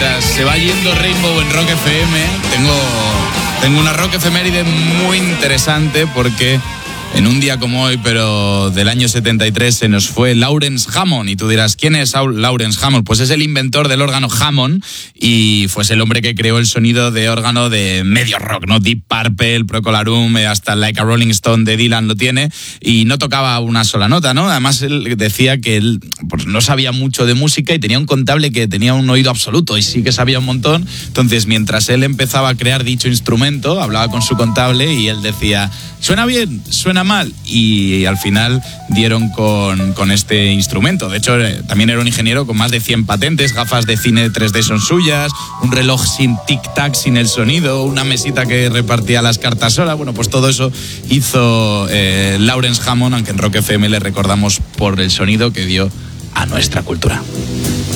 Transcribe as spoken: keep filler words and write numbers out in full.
mientras se va yendo Rainbow en Rock F M, tengo, tengo una Rock efeméride muy interesante porque en un día como hoy, pero del año setenta y tres, se nos fue Lawrence Hammond. Y tú dirás, ¿quién es Lawrence Hammond? Pues es el inventor del órgano Hammond y fue el hombre que creó el sonido de órgano de medio rock, ¿no? Deep Purple, Procol Harum, hasta Like a Rolling Stone de Dylan lo tiene, y no tocaba una sola nota, ¿no? Además, él decía que él pues, no sabía mucho de música y tenía un contable que tenía un oído absoluto y sí que sabía un montón. Entonces, mientras él empezaba a crear dicho instrumento, hablaba con su contable y él decía, ¿suena bien? ¿Suena mal? Y al final dieron con, con este instrumento. De hecho, también era un ingeniero con más de cien patentes, gafas de cine tres D son suyas, un reloj sin tic-tac, sin el sonido, una mesita que repartía las cartas sola. Bueno, pues todo eso hizo eh, Lawrence Hammond, aunque en Rock F M le recordamos por el sonido que dio a nuestra cultura.